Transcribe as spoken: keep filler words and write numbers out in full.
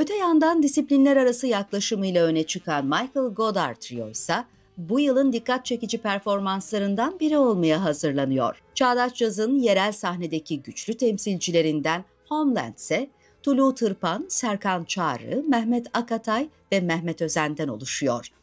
Öte yandan disiplinler arası yaklaşımıyla öne çıkan Michael Goddard Trio ise bu yılın dikkat çekici performanslarından biri olmaya hazırlanıyor. Çağdaş cazın yerel sahnedeki güçlü temsilcilerinden Homeland ise Tulu Tırpan, Serkan Çağrı, Mehmet Akatay ve Mehmet Özen'den oluşuyor.